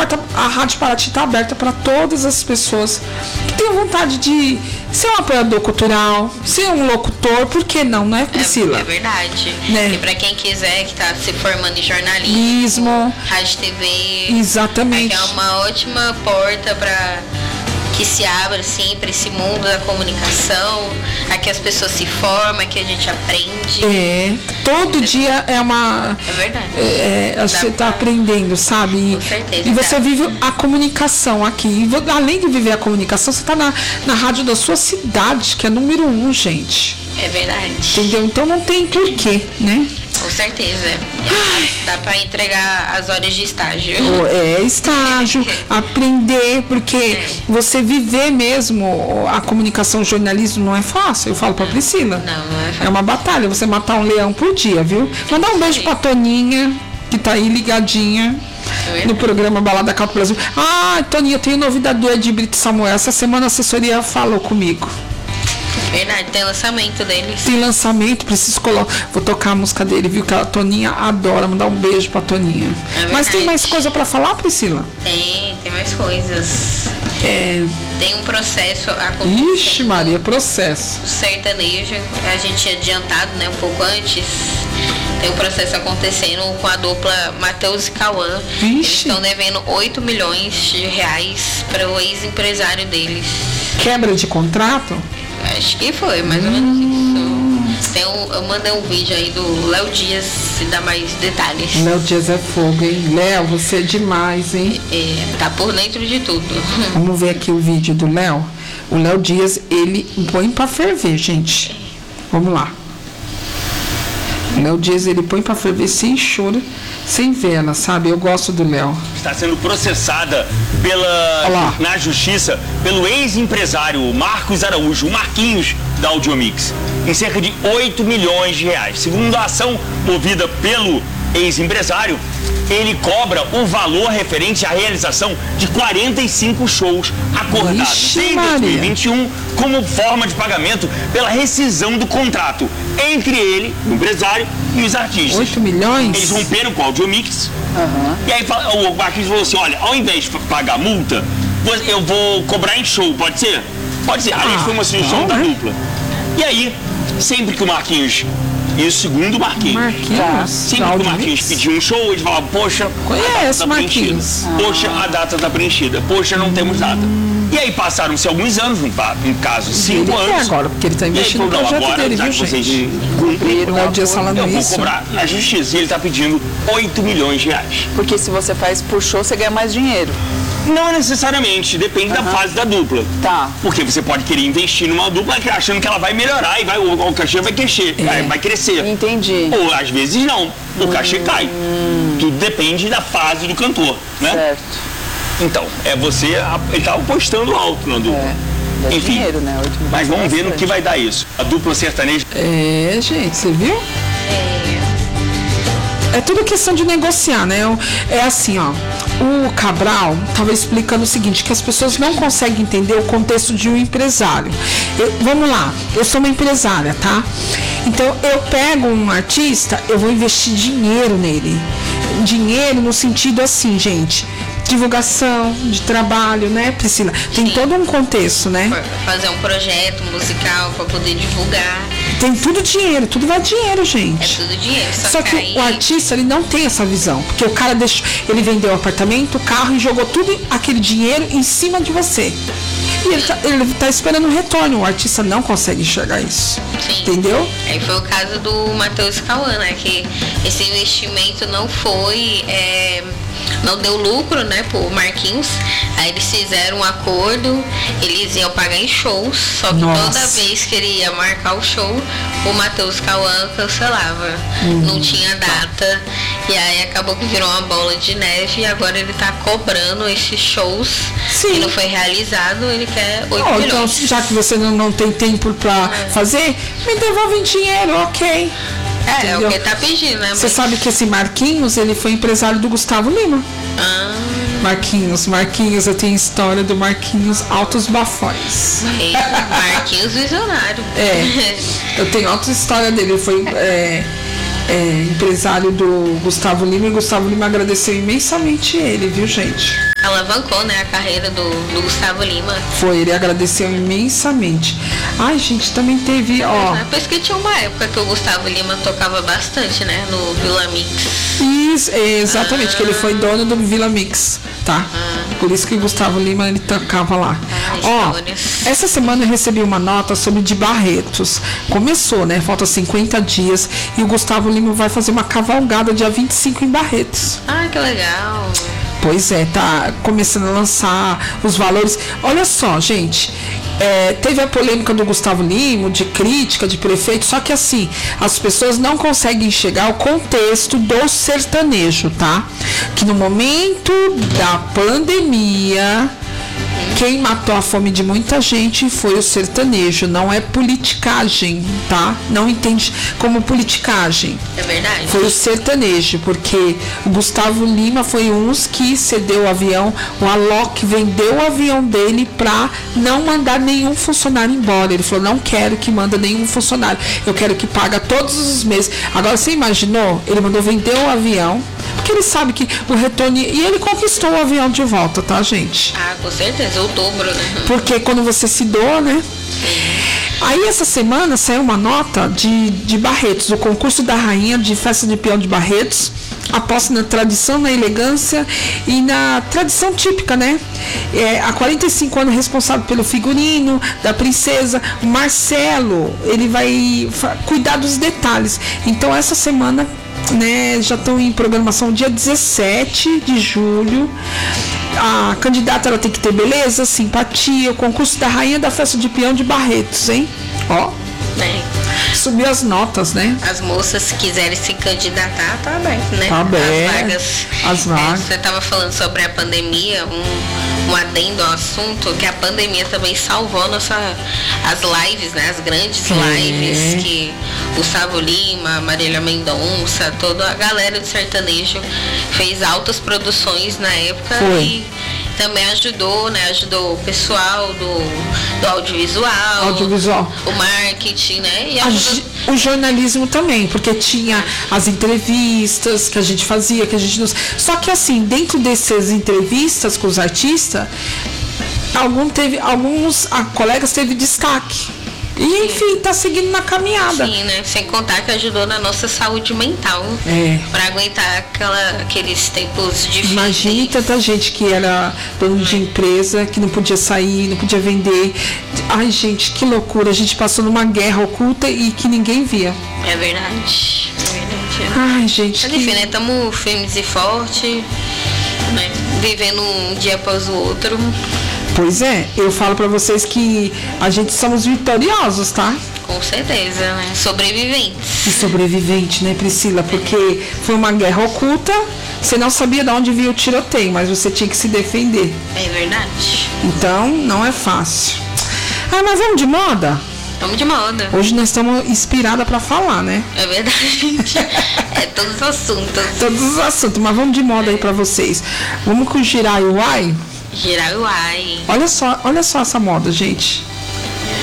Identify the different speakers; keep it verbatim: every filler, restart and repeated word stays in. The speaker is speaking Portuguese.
Speaker 1: porta, a Rádio Paraty está aberta para todas as pessoas que tenham vontade de ser um apoiador cultural, ser um locutor, por que não, né, Priscila?
Speaker 2: É, é verdade.
Speaker 1: Né?
Speaker 2: E para quem quiser, que está se formando em jornalismo,
Speaker 1: Ismo.
Speaker 2: rádio T V,
Speaker 1: exatamente.
Speaker 2: Aqui é uma ótima porta para que se abra assim para esse mundo da comunicação, aqui as pessoas se formam, aqui a gente aprende.
Speaker 1: É, todo
Speaker 2: é,
Speaker 1: dia é uma...
Speaker 2: É verdade.
Speaker 1: É, você está aprendendo, sabe?
Speaker 2: Com certeza.
Speaker 1: E você
Speaker 2: tá.
Speaker 1: vive a comunicação aqui. E além de viver a comunicação, você está na, na rádio da sua cidade, que é número um, gente.
Speaker 2: É verdade.
Speaker 1: Entendeu? Então não tem porquê, né?
Speaker 2: Com certeza. Dá para entregar as horas de estágio.
Speaker 1: É, estágio, aprender, porque é. você viver mesmo a comunicação, o jornalismo não é fácil. Eu falo pra Priscila.
Speaker 2: Não, não é fácil.
Speaker 1: É uma batalha, você matar um leão por dia, viu? Mandar um beijo pra Toninha, que tá aí ligadinha. É no programa Balada Caldo Brasil. Ah, Toninha, eu tenho novidade do Ed Brito Samuel. Essa semana a assessoria falou comigo.
Speaker 2: Verdade, tem lançamento deles.
Speaker 1: Tem lançamento, preciso colocar. Vou tocar a música dele, viu? Que a Toninha adora. Mandar um beijo pra Toninha. É Mas tem mais coisa pra falar, Priscila?
Speaker 2: Tem, tem mais coisas.
Speaker 1: É...
Speaker 2: Tem um processo acontecendo.
Speaker 1: Ixi, Maria, processo.
Speaker 2: O sertanejo, a gente tinha adiantado, né, um pouco antes. Tem um processo acontecendo com a dupla Matheus e Cauã.
Speaker 1: Ixi.
Speaker 2: Eles estão devendo oito milhões de reais para o ex-empresário deles.
Speaker 1: Quebra de contrato?
Speaker 2: Acho que foi, mais ou menos hum. isso. Tem um, eu mandei um vídeo aí do Léo Dias, se dá mais detalhes.
Speaker 1: Léo Dias é fogo, hein? Léo, você é demais, hein?
Speaker 2: É, tá por dentro de tudo.
Speaker 1: Vamos ver aqui o vídeo do Léo. O Léo Dias, ele põe pra ferver, gente. Vamos lá. O Léo Dias, ele põe pra ferver sem choro, sem vela, sabe? Eu gosto do Léo.
Speaker 3: Está sendo processada pela, na justiça pelo ex-empresário Marcos Araújo, o Marquinhos da Audiomix, em cerca de oito milhões de reais. Segundo a ação movida pelo ex-empresário, ele cobra o valor referente à realização de quarenta e cinco shows acordados
Speaker 1: Ixi,
Speaker 3: em dois mil e vinte e um como forma de pagamento pela rescisão do contrato entre ele, o empresário, e os artistas.
Speaker 1: oito milhões?
Speaker 3: Eles romperam com o Audiomix.
Speaker 1: Uhum.
Speaker 3: E aí o Marquinhos falou assim, olha, ao invés de pagar multa, eu vou cobrar em show, pode ser? Pode ser. Ali ah, foi uma sugestão não, da né? dupla. E aí, sempre que o Marquinhos... Isso segundo o Marquinhos.
Speaker 1: Marquinhos.
Speaker 3: Tá. Sempre que o Marquinhos pediu um show, eles falavam, poxa,
Speaker 1: conhece
Speaker 3: a data tá preenchida. Ah. Poxa, a data tá preenchida. Poxa, não hum. temos data. E aí passaram-se alguns anos, um, um caso, cinco
Speaker 1: ele
Speaker 3: anos.
Speaker 1: agora, porque ele tá investindo no projeto
Speaker 3: agora,
Speaker 1: dele, viu,
Speaker 3: gente? Cumpriram,
Speaker 1: o dia falando
Speaker 3: eu vou
Speaker 1: isso.
Speaker 3: cobrar na justiça. E ele tá pedindo oito milhões de reais.
Speaker 4: Porque se você faz por show, você ganha mais dinheiro.
Speaker 3: Não necessariamente, depende uhum. da fase da dupla.
Speaker 4: Tá.
Speaker 3: Porque você pode querer investir numa dupla achando que ela vai melhorar e vai, o, o cachê vai crescer, é. vai, vai crescer.
Speaker 4: Entendi.
Speaker 3: Ou às vezes não, o cachê hum. cai. Tudo depende da fase do cantor, né?
Speaker 4: Certo.
Speaker 3: Então, é você, ele tá apostando alto na dupla.
Speaker 4: É. Dá
Speaker 3: Enfim,
Speaker 4: dinheiro, né?
Speaker 3: mas vamos ver no que vai dar isso. A dupla sertaneja.
Speaker 1: É, gente, você viu?
Speaker 2: É.
Speaker 1: É tudo questão de negociar, né? É assim, ó. O Cabral estava explicando o seguinte, que as pessoas não conseguem entender o contexto de um empresário. Eu, vamos lá, eu sou uma empresária, tá? Então, eu pego um artista, eu vou investir dinheiro nele. Dinheiro no sentido assim, gente... divulgação de trabalho, né, Priscila? Tem Sim. todo um contexto, né?
Speaker 2: Fazer um projeto musical para poder divulgar.
Speaker 1: Tem tudo dinheiro, tudo vai dinheiro, gente.
Speaker 2: É tudo dinheiro. Só,
Speaker 1: só que, que aí... o artista, ele não tem essa visão. Porque o cara deixou, ele vendeu o apartamento, o carro e jogou tudo aquele dinheiro em cima de você. E ele tá, ele tá esperando um retorno. O artista não consegue enxergar isso.
Speaker 2: Sim.
Speaker 1: Entendeu?
Speaker 2: Aí foi o caso do Matheus Cauã, né? Que esse investimento não foi... É... não deu lucro, né, pro Marquinhos. Aí eles fizeram um acordo, eles iam pagar em shows, só que Nossa. toda vez que ele ia marcar o show, o Matheus Cauã cancelava. Hum. Não tinha data. E aí acabou que virou uma bola de neve e agora ele tá cobrando esses shows Sim. que não foi realizado, ele quer oito
Speaker 1: oh,
Speaker 2: milhões.
Speaker 1: Então, já que você não, não tem tempo pra é. fazer, me devolve dinheiro, ok.
Speaker 2: É, entendeu? É o que ele tá pedindo, né?
Speaker 1: Você mas... sabe que esse Marquinhos, ele foi empresário do Gustavo Lima.
Speaker 2: Ah.
Speaker 1: Marquinhos, Marquinhos, eu tenho história do Marquinhos Altos Bafões.
Speaker 2: Eita, Marquinhos visionário.
Speaker 1: É, eu tenho alta história dele, ele foi é, é, empresário do Gustavo Lima e Gustavo Lima agradeceu imensamente ele, viu, gente?
Speaker 2: alavancou, né, a carreira do, do Gustavo Lima.
Speaker 1: Foi, ele agradeceu imensamente. Ai, gente, também teve, ó...
Speaker 2: É, por isso que tinha uma época que o Gustavo Lima tocava bastante, né, no Vila Mix.
Speaker 1: Isso, exatamente, ah. que ele foi dono do Vila Mix, tá? Ah. Por isso que o Gustavo Lima, ele tocava lá. Ah, ó, essa semana eu recebi uma nota sobre de Barretos. Começou, né? Falta cinquenta dias e o Gustavo Lima vai fazer uma cavalgada dia vinte e cinco em Barretos.
Speaker 2: Ah, que legal.
Speaker 1: Pois é, tá começando a lançar os valores. Olha só, gente, é, teve a polêmica do Gustavo Lima, de crítica de prefeito, só que assim, as pessoas não conseguem enxergar o contexto do sertanejo, tá? Que no momento da pandemia, quem matou a fome de muita gente foi o sertanejo, não é politicagem, tá? Não entende como politicagem.
Speaker 2: É verdade.
Speaker 1: Foi o sertanejo, porque o Gustavo Lima foi um que cedeu o avião, o Alok vendeu o avião dele pra não mandar nenhum funcionário embora. Ele falou, não quero que manda nenhum funcionário, eu quero que paga todos os meses. Agora, você imaginou? Ele mandou vender o avião, porque ele sabe que o retorno... E ele conquistou o avião de volta, tá, gente?
Speaker 2: Ah, com certeza, o dobro, né?
Speaker 1: Porque quando você se doa, né? Aí essa semana saiu uma nota de, de Barretos, o concurso da rainha de festa de peão de Barretos, aposta na tradição, na elegância e na tradição típica, né? É, há quarenta e cinco anos responsável pelo figurino da princesa, o Marcelo, ele vai cuidar dos detalhes. Então essa semana, né, já estão em programação dia dezessete de julho. A candidata, ela tem que ter beleza, simpatia, o concurso da rainha da festa de peão de Barretos, hein? Ó,
Speaker 2: bem,
Speaker 1: subiu as notas, né?
Speaker 2: As moças que quiserem se candidatar, tá aberto, né?
Speaker 1: Tá aberto.
Speaker 2: As vagas.
Speaker 1: As vagas.
Speaker 2: É, você tava falando sobre a pandemia, um, um adendo ao assunto, que a pandemia também salvou nossa, as lives, né? As grandes
Speaker 1: é.
Speaker 2: lives que Gustavo Lima, Marília Mendonça, toda a galera do sertanejo fez altas produções na época.
Speaker 1: Foi.
Speaker 2: E também ajudou, né? Ajudou o pessoal do, do audiovisual,
Speaker 1: audiovisual,
Speaker 2: o marketing, né? E ajudou...
Speaker 1: o jornalismo também, porque tinha as entrevistas que a gente fazia, que a gente nos... Só que assim, dentro dessas entrevistas com os artistas, algum teve, alguns a, colegas teve destaque. E enfim, tá seguindo na caminhada.
Speaker 2: Sim, né? Sem contar que ajudou na nossa saúde mental.
Speaker 1: É.
Speaker 2: Pra aguentar aquela, aqueles tempos difíceis.
Speaker 1: Imagine tanta gente que era dono de empresa, que não podia sair, não podia vender. Ai, gente, que loucura. A gente passou numa guerra oculta e que ninguém via.
Speaker 2: É verdade. É verdade.
Speaker 1: Ai, gente.
Speaker 2: Mas
Speaker 1: que...
Speaker 2: enfim, né? Estamos firmes e fortes, né? Vivendo um dia após o outro.
Speaker 1: Pois é, eu falo pra vocês que a gente somos vitoriosos, tá?
Speaker 2: Com certeza, né? Sobreviventes.
Speaker 1: E sobrevivente, né, Priscila? Porque foi uma guerra oculta, você não sabia de onde vinha o tiroteio, mas você tinha que se defender.
Speaker 2: É verdade.
Speaker 1: Então, não é fácil. Ah, mas vamos de moda?
Speaker 2: Vamos de moda.
Speaker 1: Hoje nós estamos inspiradas pra falar, né?
Speaker 2: É verdade. É todos os assuntos.
Speaker 1: Todos os assuntos, mas vamos de moda aí pra vocês. Vamos com o Girai Uai?
Speaker 2: Girai Uai.
Speaker 1: Olha só, olha só essa moda, gente.